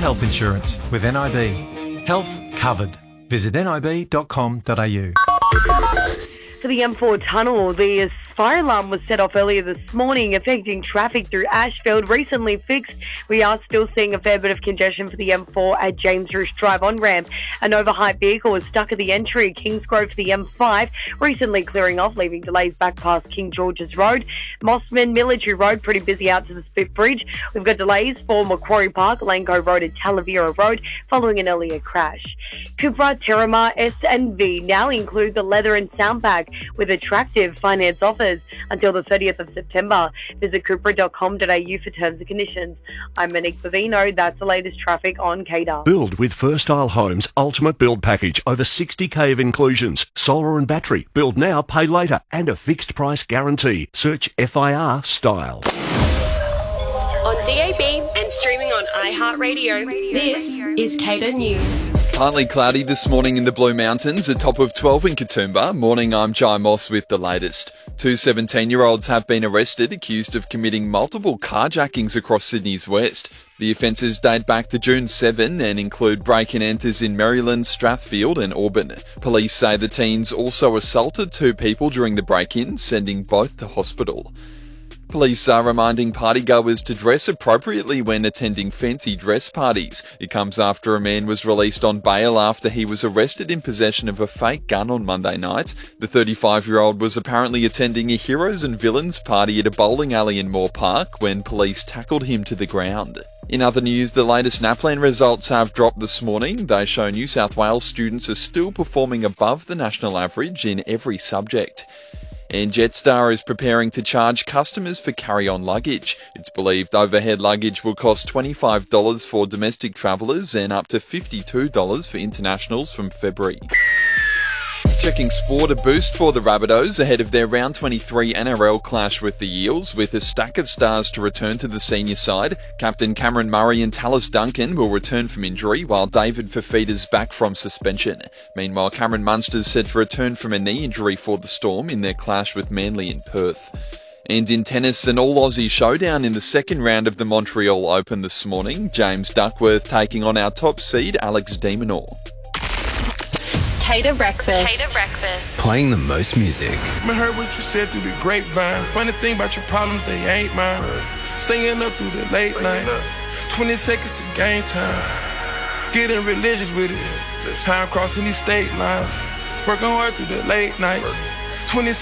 health insurance with NIB. Health covered. Visit nib.com.au. For the M4 tunnel, the fire alarm was set off earlier this morning, affecting traffic through Ashfield. Recently fixed. We are still seeing a fair bit of congestion for the M4 at James Roosh Drive on-ramp. An overhyped vehicle was stuck at the entry at Kingsgrove for the M5, recently clearing off, leaving delays back past King George's Road. Mossman Military Road, pretty busy out to the Spit Bridge. We've got delays for Macquarie Park, Lane Cove Road and Talavera Road, following an earlier crash. Cupra Terramar S and V now include the leather and sound pack with attractive finance offers until the 30th of September. Visit cupra.com.au for terms and conditions. I'm Monique Bavino. That's the latest traffic on CADA. Build with First Isle Homes Ultimate Build Package. Over 60k of inclusions. Solar and battery. Build now, pay later. And a fixed price guarantee. Search FIR Style. On DAB and streaming on iHeartRadio, this is CADA News. Partly cloudy this morning in the Blue Mountains, a top of 12 in Katoomba. Morning, I'm Jai Moss with the latest. Two 17-year-olds have been arrested, accused of committing multiple carjackings across Sydney's west. The offences date back to June 7 and include break-and-enters in Maryland, Strathfield and Auburn. Police say the teens also assaulted two people during the break-in, sending both to hospital. Police are reminding partygoers to dress appropriately when attending fancy dress parties. It comes after a man was released on bail after he was arrested in possession of a fake gun on Monday night. The 35-year-old was apparently attending a Heroes and Villains party at a bowling alley in Moore Park when police tackled him to the ground. In other news, the latest NAPLAN results have dropped this morning. They show New South Wales students are still performing above the national average in every subject. And Jetstar is preparing to charge customers for carry-on luggage. It's believed overhead luggage will cost $25 for domestic travellers and up to $52 for internationals from February. Checking sport, a boost for the Rabbitohs ahead of their round 23 NRL clash with the Eels, with a stack of stars to return to the senior side. Captain Cameron Murray and Tallis Duncan will return from injury, while David Fifita's back from suspension. Meanwhile, Cameron Munster's set to return from a knee injury for the Storm in their clash with Manly in Perth. And in tennis, an all-Aussie showdown in the second round of the Montreal Open this morning. James Duckworth taking on our top seed, Alex de Minaur. CADA Breakfast. Playing the most music. I heard what you said through the grapevine. Funny thing about your problems, they ain't mine. Staying up through the late night. 20 seconds to game time. Getting religious with it. Time crossing these state lines. Working hard through the late nights. 20